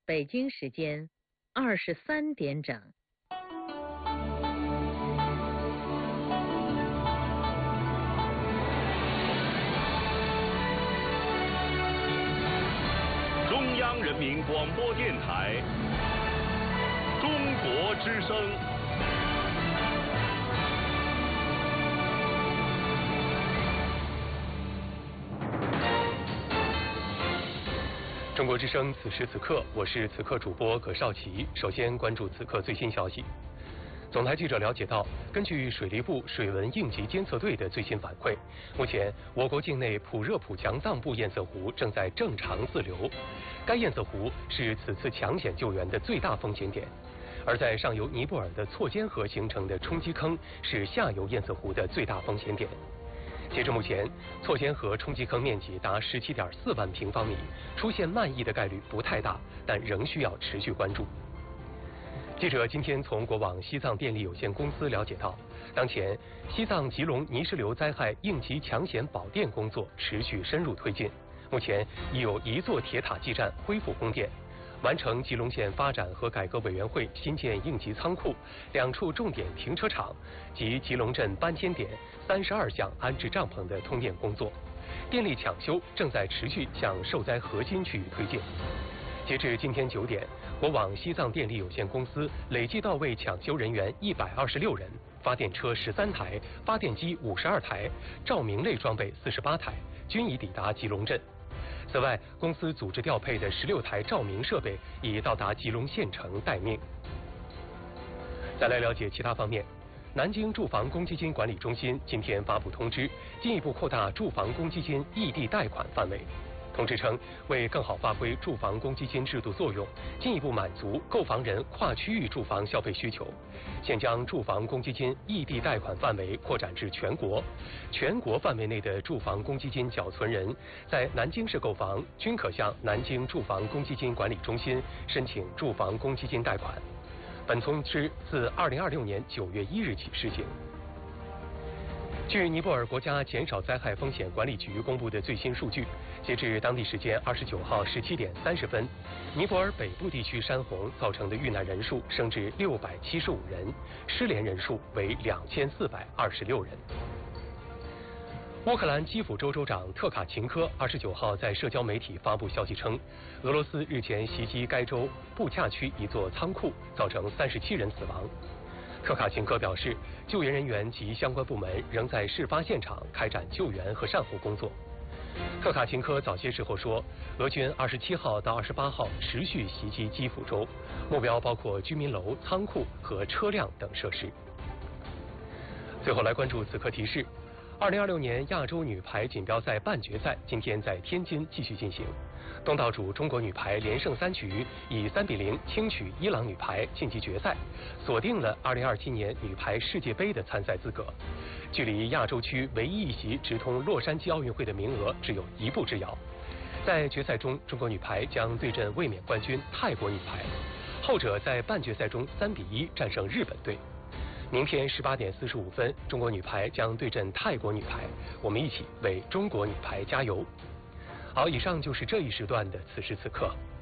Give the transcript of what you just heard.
北京时间23点整。 中央人民广播电台中国之声。 中国之声，此时此刻，我是此刻主播葛少奇。首先关注此刻最新消息。总台记者了解到，根据水利部水文应急监测队的最新反馈，目前我国境内普热普强藏布堰塞湖正在正常自流，该堰塞湖是此次抢险救援的最大风险点。而在上游尼泊尔的错间河形成的冲积坑是下游堰塞湖的最大风险点。截至目前，错间河冲积坑面积达17.4万平方米，出现漫溢的概率不太大，但仍需要持续关注。记者今天从国网西藏电力有限公司了解到，当前西藏吉隆泥石流灾害应急抢险保电工作持续深入推进，目前已有1座铁塔基站恢复供电，完成吉隆县发展和改革委员会新建应急仓库、2处重点停车场及吉隆镇搬迁点32项安置帐篷的通电工作。电力抢修正在持续向受灾核心区域推进。截至今天9点，国网西藏电力有限公司累计到位抢修人员126人，发电车13台，发电机52台，照明类装备48台，均已抵达吉隆镇。此外，公司组织调配的16台照明设备已到达吉隆县城待命。再来了解其他方面，南京住房公积金管理中心今天发布通知，进一步扩大住房公积金异地贷款范围。通知称，为更好发挥住房公积金制度作用，进一步满足购房人跨区域住房消费需求，现将住房公积金异地贷款范围扩展至全国。全国范围内的住房公积金缴存人在南京市购房，均可向南京住房公积金管理中心申请住房公积金贷款。本通知自2026年9月1日起施行。据尼泊尔国家减少灾害风险管理局公布的最新数据，截至当地时间29号17点30分，尼泊尔北部地区山洪造成的遇难人数升至675人，失联人数为2426人。乌克兰基辅州州长特卡琴科29号在社交媒体发布消息称，俄罗斯日前袭击该州布恰区一座仓库，造成37人死亡。特卡琴科表示，救援人员及相关部门仍在事发现场开展救援和善后工作。特卡琴科早些时候说，俄军27号到28号持续袭击基辅州，目标包括居民楼、仓库和车辆等设施。最后来关注此刻提示：2026年亚洲女排锦标赛半决赛今天在天津继续进行。东道主中国女排连胜3局，以3-0轻取伊朗女排晋级决赛，锁定了2027年女排世界杯的参赛资格。距离亚洲区唯一一席直通洛杉矶奥运会的名额只有1步之遥。在决赛中，中国女排将对阵卫冕冠军泰国女排，后者在半决赛中3-1战胜日本队。明天18点45分，中国女排将对阵泰国女排，我们一起为中国女排加油。好，以上就是这一时段的此时此刻。